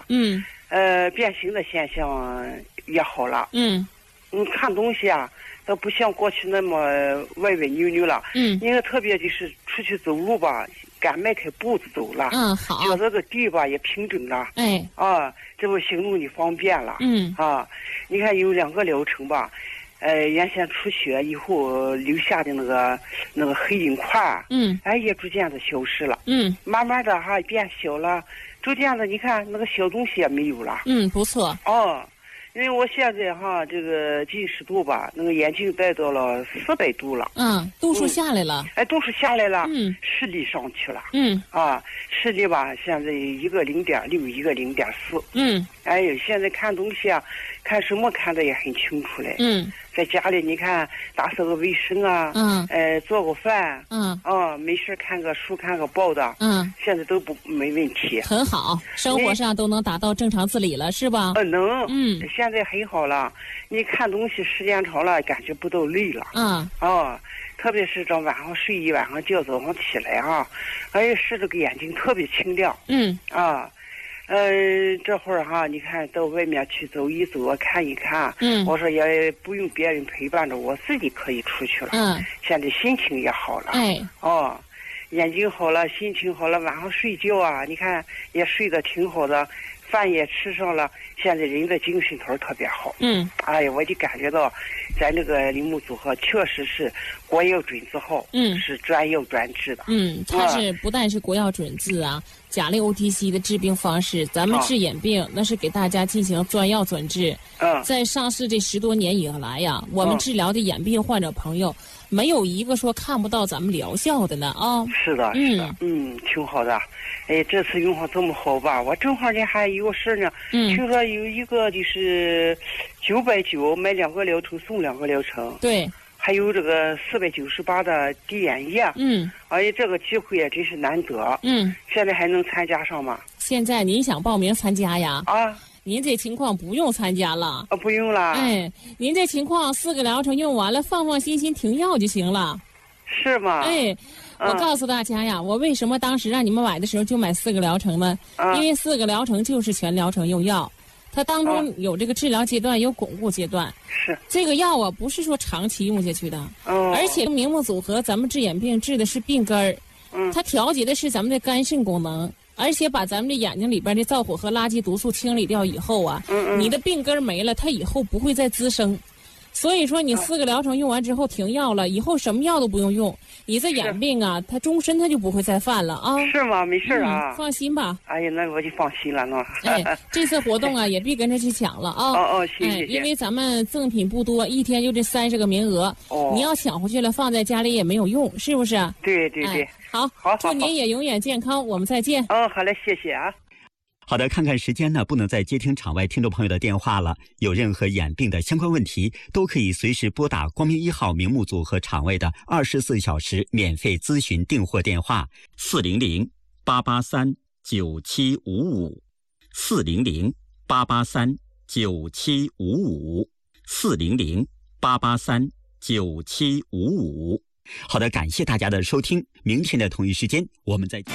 变形的现象也好了。你看东西啊，都不像过去那么歪歪扭扭了。因为特别就是出去走路吧，敢迈开步子走了。 好。 脚这个地吧也平整了。这不行路你方便了。你看有2个疗程吧。原先出血以后留下的那个黑影块，也逐渐的消失了。慢慢的变小了，逐渐的你看那个小东西也没有了。 不错。 因为我现在这个近视度吧，那个眼镜戴到了400度了。 度数下来了。 度数下来了。视力上去了。视力吧，现在一个0.6，一个0.4。现在看东西啊，看什么看的也很清楚嘞。在家里你看打扫个卫生啊，做个饭，没事看个书看个报的，现在都没问题。 很好，生活上都能达到正常自理了，是吧？ 能。现在很好了。你看东西时间长了，感觉不到累了。特别是这晚上睡一晚上觉，早上起来使这个眼睛特别清亮。这会儿你看到外面去走一走，看一看。我说也不用别人陪伴着，我自己可以出去了。现在心情也好了。眼睛好了，心情好了，晚上睡觉啊，你看也睡得挺好的，饭也吃上了，现在人的精神头特别好。我就感觉到咱这个铃木组合确实是国药准字号。是专药专治的。 它是不但是国药准字啊，甲类 OTC 的治病方式，咱们治眼病那是给大家进行专药专治。在上市这10多年以来呀，我们治疗的眼病患者朋友，没有一个说看不到咱们疗效的呢啊。 是的，是的。挺好的。这次用上这么好吧，我正好呢还有个事呢。听说有一个就是990买2个疗程送2个疗程。 对。 还有这个498的滴眼液。这个机会也真是难得。现在还能参加上吗？ 现在您想报名参加呀？您这情况不用参加了。 不用了。 您这情况4个疗程用完了，放心停药就行了。 是吗？ 我告诉大家呀，我为什么当时让你们买的时候就买4个疗程呢？因为4个疗程就是全疗程用药，它当中有这个治疗阶段，有巩固阶段。 是这个药啊，不是说长期用下去的。而且明目组合，咱们治眼病治的是病根儿。它调节的是咱们的肝肾功能，而且把咱们的眼睛里边的燥火和垃圾毒素清理掉以后啊，你的病根没了，它以后不会再滋生。所以说你4个疗程用完之后停药了，以后什么药都不用用，你这眼病啊，它终身它就不会再犯了啊。 是吗？没事啊。 放心吧。 那我就放心了呢。 这次活动啊，也别跟着去抢了啊。 谢。 因为咱们赠品不多，一天就这30个名额。你要抢回去了，放在家里也没有用，是不是？ 对。 好，祝您也永远健康，我们再见。 好嘞，谢谢啊。 好的，看看时间呢，不能再接听场外听众朋友的电话了。有任何眼病的相关问题，都可以随时拨打光明1号明目组和场外的24小时免费咨询订货电话400-883-9755，400-883-9755。好的，感谢大家的收听，明天的同一时间我们再见。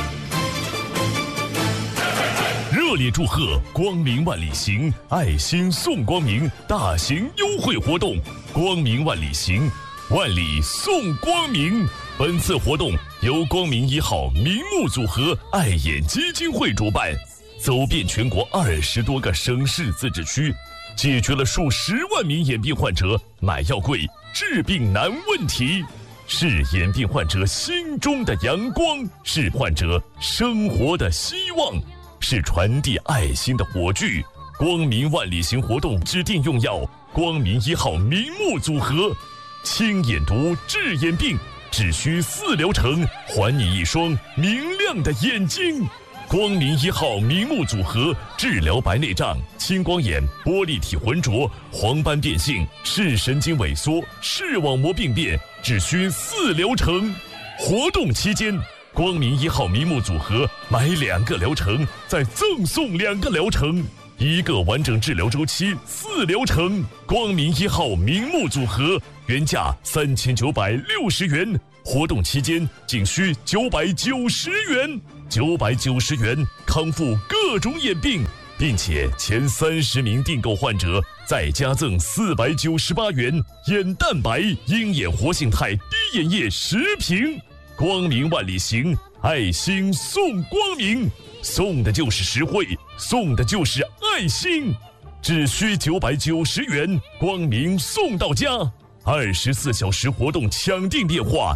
热烈祝贺光明万里行爱心送光明大型优惠活动，光明万里行，万里送光明。本次活动由光明1号明目组合爱眼基金会主办，走遍全国20多个省市自治区，解决了数十万名眼病患者买药贵、治病难问题，是眼病患者心中的阳光，是患者生活的希望，是传递爱心的火炬。光明万里行活动指定用药光明1号明目组合，清眼毒治眼病，只需4疗程，还你一双明亮的眼睛。光明1号明目组合治疗白内障、青光眼、玻璃体浑浊、黄斑变性、视神经萎缩、视网膜病变，只需4疗程。活动期间，光明1号明目组合买2个疗程，再赠送2个疗程，1个完整治疗周期4疗程。光明1号明目组合原价3960元，活动期间仅需990元。 990元康复各种眼病，并且前30名订购患者再加赠498元眼蛋白鹰眼活性肽低眼液10瓶。光明万里行，爱心送光明，送的就是实惠，送的就是爱心，只需990元，光明送到家。24小时活动抢订电话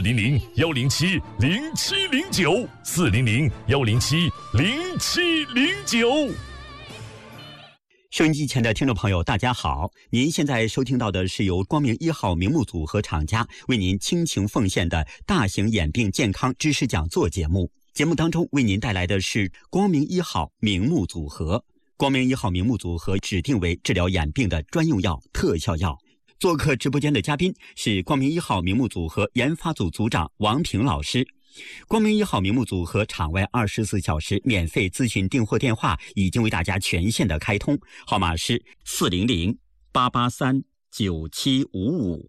：400-107-0709 400-107-0709。 收音机前的听众朋友大家好，您现在收听到的是由光明1号名目组合厂家为您倾情奉献的大型眼病健康知识讲座节目。节目当中为您带来的是光明1号名目组合。光明1号名目组合指定为治疗眼病的专用药、特效药。做客直播间的嘉宾是光明1号名目组合研发组组长王平老师。光明1号名目组合场外24小时免费咨询订货电话已经为大家全线的开通，号码是400-883-9755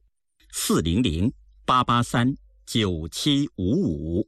400-883-9755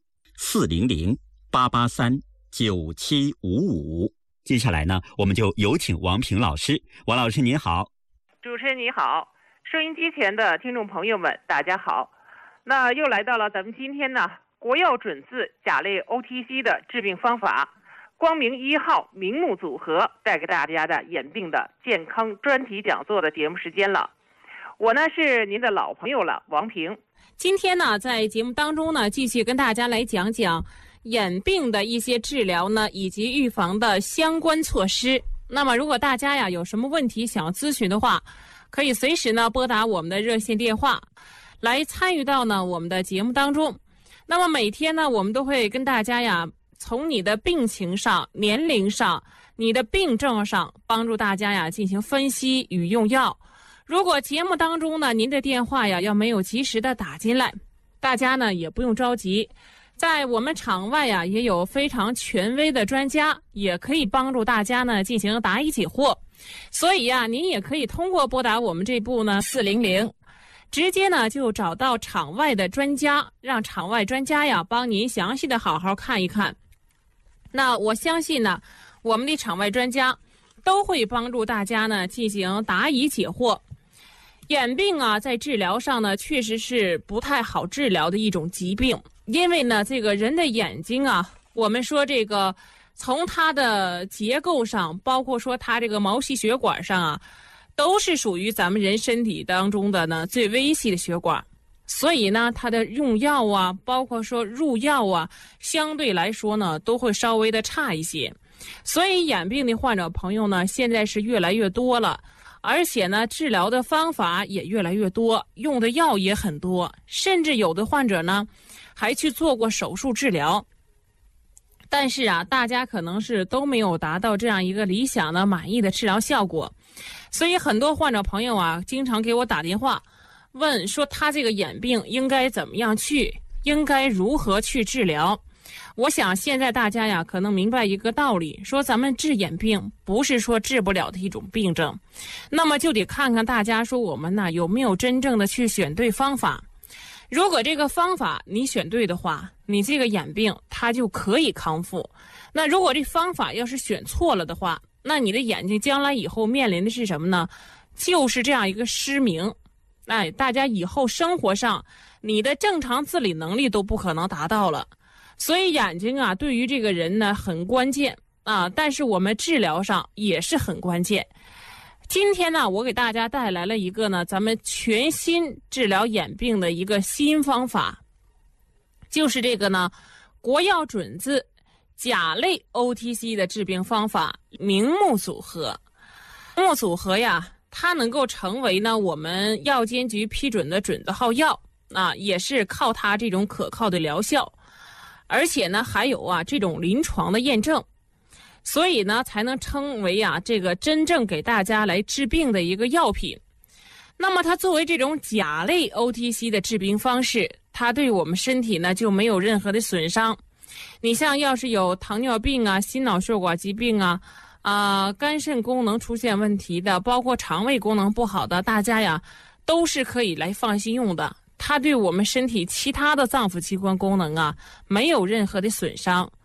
400-883-9755。接下来呢，我们就有请王平老师。王老师您好。 主持人你好，收音机前的听众朋友们大家好。那又来到了咱们今天呢国药准字甲类 OTC 的治病方法，光明1号名目组合带给大家的眼病的健康专题讲座的节目时间了。我呢是您的老朋友了，王平。 今天呢在节目当中呢继续跟大家来讲讲眼病的一些治疗呢以及预防的相关措施。那么如果大家呀有什么问题想要咨询的话，可以随时呢拨打我们的热线电话来参与到呢我们的节目当中。那么每天呢我们都会跟大家呀从你的病情上、年龄上、你的病症上帮助大家呀进行分析与用药。如果节目当中呢您的电话呀要没有及时的打进来，大家呢也不用着急，在我们场外呀也有非常权威的专家，也可以帮助大家呢进行答疑解惑。所以呀您也可以通过拨打我们这部呢400直接呢就找到场外的专家，让场外专家呀帮您详细的好好看一看。那我相信呢我们的场外专家都会帮助大家呢进行答疑解惑。眼病啊在治疗上呢确实是不太好治疗的一种疾病，因为呢这个人的眼睛啊，我们说这个从它的结构上，包括说它这个毛细血管上啊，都是属于咱们人身体当中的呢最微细的血管，所以呢它的用药啊，包括说入药啊，相对来说呢都会稍微的差一些。所以眼病的患者朋友呢现在是越来越多了，而且呢治疗的方法也越来越多，用的药也很多，甚至有的患者呢还去做过手术治疗。但是啊大家可能是都没有达到这样一个理想的满意的治疗效果。所以很多患者朋友啊经常给我打电话问说他这个眼病应该怎么样去，应该如何去治疗。我想现在大家呀可能明白一个道理，说咱们治眼病不是说治不了的一种病症，那么就得看看大家说我们呢有没有真正的去选对方法。如果这个方法你选对的话，你这个眼病它就可以康复。那如果这方法要是选错了的话，那你的眼睛将来以后面临的是什么呢？就是这样一个失明。大家以后生活上你的正常自理能力都不可能达到了。所以眼睛啊对于这个人呢很关键啊，但是我们治疗上也是很关键。今天呢我给大家带来了一个呢咱们全新治疗眼病的一个新方法，就是这个呢国药准字甲类 OTC 的治病方法明目组合。明目组合呀它能够成为呢我们药监局批准的准字号药啊，也是靠它这种可靠的疗效，而且呢还有啊这种临床的验证，所以呢才能称为啊这个真正给大家来治病的一个药品。那么它作为这种甲类 OTC 的治病方式，它对我们身体呢就没有任何的损伤。你像要是有糖尿病啊、心脑血管疾病啊、肝肾功能出现问题的，包括肠胃功能不好的，大家呀都是可以来放心用的。它对我们身体其他的脏腑器官功能啊没有任何的损伤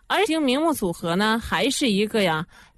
而且明目组合呢，还是一个呀